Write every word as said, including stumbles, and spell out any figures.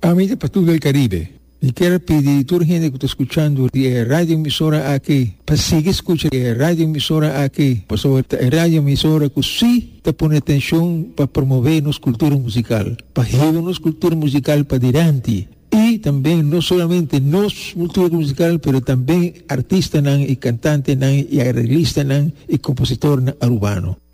Amiga Pastor del Caribe, e quero pedir a toda a gente que está escutando a rádio emissora aqui, para seguir escutando a rádio emissora aqui, para a rádio emissora que sim está pondo atenção para promover nossa cultura musical, para levar nossa cultura musical para adiante. E também, não somente nossa cultura musical, mas também artista e cantante e arreglista e compositor urbano.